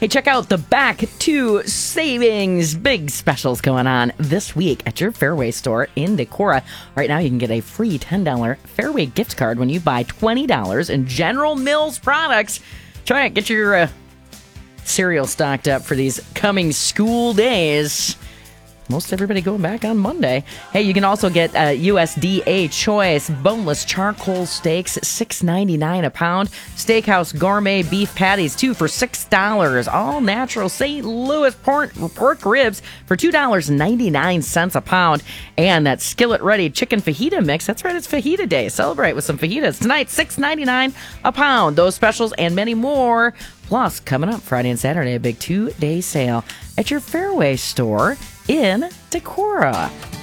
Hey, check out the Back to Savings big specials going on this week at your Fairway store in Decorah. Right now, you can get a free $10 Fairway gift card when you buy $20 in General Mills products. Try it. Get your cereal stocked up for these coming school days. Most everybody going back on Monday. Hey, you can also get USDA Choice boneless charcoal steaks, $6.99 a pound. Steakhouse gourmet beef patties, 2 for $6. All natural St. Louis pork ribs for $2.99 a pound. And that skillet-ready chicken fajita mix. That's right, it's fajita day. Celebrate with some fajitas tonight, $6.99 a pound. Those specials and many more. Plus, coming up Friday and Saturday, a big 2-day sale at your Fairway store in Decorah.